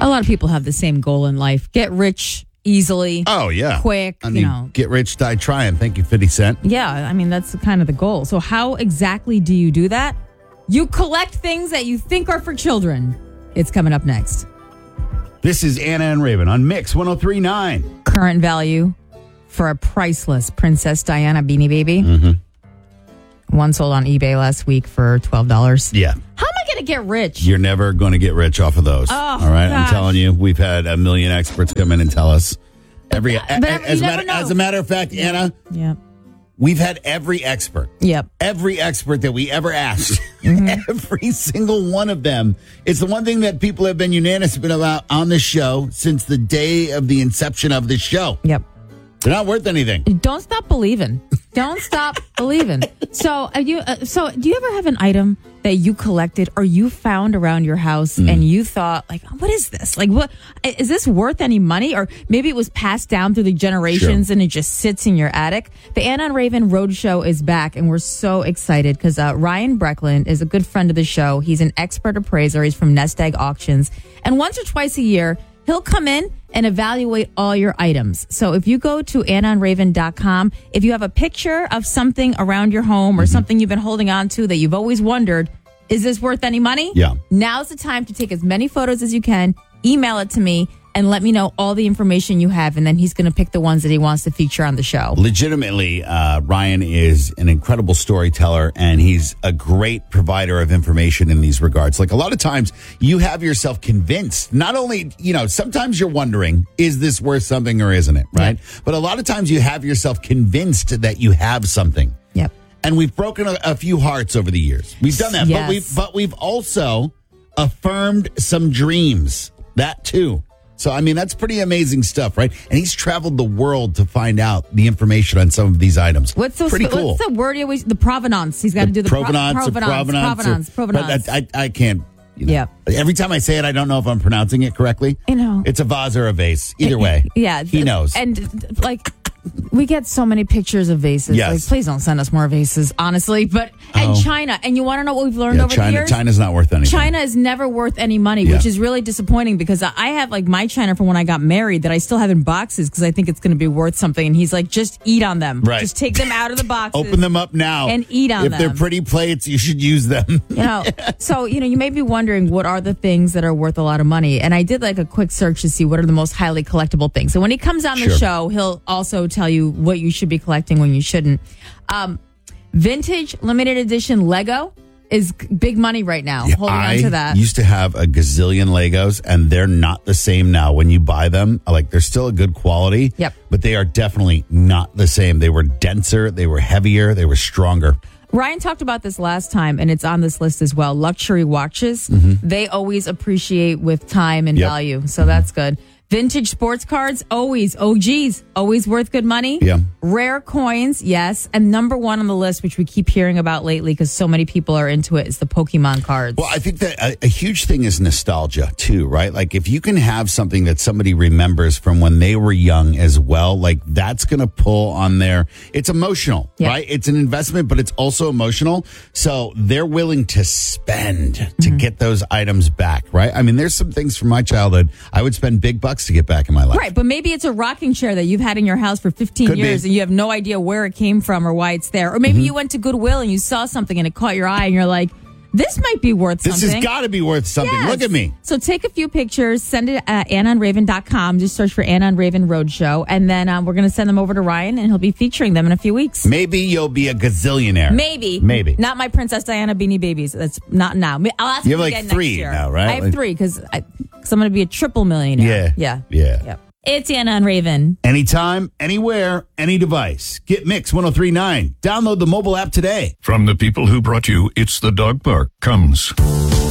A lot of people have the same goal in life. Get rich easily. Oh, yeah. Quick, I mean, get rich, die trying. Thank you, 50 Cent. Yeah, I mean, that's kind of the goal. So how exactly do you do that? You collect things that you think are for children. It's coming up next. This is Anna and Raven on Mix 103.9. Current value for a priceless Princess Diana Beanie Baby. One sold on eBay last week for $12. Yeah. How am I going to get rich? You're never going to get rich off of those. Oh, all right, gosh. I'm telling you, we've had a million experts come in and tell us. As a matter of fact, Anna, Yep. we've had every expert. Yep. Every expert that we ever asked, every single one of them. It's the one thing that people have been unanimous about on this show since the day of the inception of this show. Yep. They're not worth anything. Don't stop believing. Don't stop believing. So, do you ever have an item that you collected or you found around your house and you thought, like, what is this? Like, what is this worth any money? Or maybe it was passed down through the generations and it just sits in your attic. The Anna and Raven Roadshow is back, and we're so excited because Ryan Breckland is a good friend of the show. He's an expert appraiser. He's from Nest Egg Auctions, and once or twice a year, he'll come in and evaluate all your items. So if you go to AnnaandRaven.com, if you have a picture of something around your home or something you've been holding on to that you've always wondered, is this worth any money? Yeah. Now's the time to take as many photos as you can, email it to me, and let me know all the information you have, and then he's going to pick the ones that he wants to feature on the show. Legitimately, Ryan is an incredible storyteller, and he's a great provider of information in these regards. Like, a lot of times you have yourself convinced, not only, sometimes you're wondering, is this worth something or isn't it, right? Yeah. But a lot of times you have yourself convinced that you have something. Yep. And we've broken a few hearts over the years. We've done that, yes. but we've also affirmed some dreams. That too. So, I mean, that's pretty amazing stuff, right? And he's traveled the world to find out the information on some of these items. Pretty cool. What's the word he always... The provenance. He's got to do the provenance. Provenance. But I can't... Yeah. Every time I say it, I don't know if I'm pronouncing it correctly. It's a vase or a vase. Either way. Yeah. He knows. And, we get so many pictures of vases. Yes. Like, please don't send us more vases, honestly. And China. And you want to know what we've learned over the years? China's not worth anything. China is never worth any money, which is really disappointing because I have my China from when I got married that I still have in boxes because I think it's going to be worth something. And he's like, just eat on them. Right. Just take them out of the boxes. Open them up now. And eat on them. If they're pretty plates, you should use them. So, you may be wondering what are the things that are worth a lot of money. And I did a quick search to see what are the most highly collectible things. So when he comes on the show, he'll also tell you what you should be collecting when you shouldn't. Vintage limited edition Lego is big money right now. Yeah, holding on to that. I used to have a gazillion Legos, and they're not the same now. When you buy them, they're still a good quality. Yep. But they are definitely not the same. They were denser, they were heavier, they were stronger. Ryan talked about this last time, and it's on this list as well. Luxury watches, they always appreciate with time and value, so that's good. Vintage sports cards, always OGs, always worth good money. Yeah. Rare coins, yes. And number one on the list, which we keep hearing about lately because so many people are into it, is the Pokemon cards. Well, I think that a huge thing is nostalgia too, right? Like, if you can have something that somebody remembers from when they were young as well, that's going to pull on it's emotional, right? It's an investment, but it's also emotional. So they're willing to spend to get those items back, right? I mean, there's some things from my childhood I would spend big bucks to get back in my life. Right, but maybe it's a rocking chair that you've had in your house for 15 years and you have no idea where it came from or why it's there. Or maybe you went to Goodwill and you saw something and it caught your eye and you're like, this might be worth something. This has got to be worth something. Yes. Look at me. So take a few pictures, send it at AnnaandRaven.com. Just search for Anna and Raven Roadshow. And then we're going to send them over to Ryan and he'll be featuring them in a few weeks. Maybe you'll be a gazillionaire. Maybe. Not my Princess Diana Beanie Babies. That's not now. I'll ask you have again 3 next year. now, right? I have 3 because I'm going to be a triple millionaire. Yeah. Yep. It's Anna and Raven. Anytime, anywhere, any device. Get Mix 103.9. Download the mobile app today. From the people who brought you It's the Dog Park comes